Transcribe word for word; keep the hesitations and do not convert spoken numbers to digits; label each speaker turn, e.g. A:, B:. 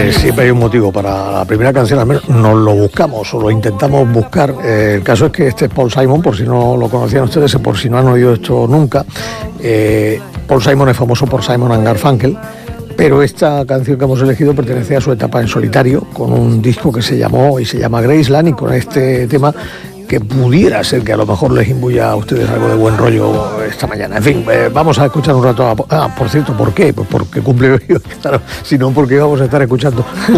A: Eh, siempre hay un motivo para la primera canción, al menos nos lo buscamos o lo intentamos buscar. Eh, el caso es que este es Paul Simon, por si no lo conocían ustedes, por si no han oído esto nunca. Eh, Paul Simon es famoso por Simon and Garfunkel, pero esta canción que hemos elegido pertenece a su etapa en solitario, con un disco que se llamó y se llama Graceland, y con este tema que pudiera ser que a lo mejor les imbuya a ustedes algo de buen rollo esta mañana. En fin, eh, vamos a escuchar un rato. A, ah, por cierto, ¿por qué? Pues porque cumple hoy, claro, sino porque vamos a estar escuchando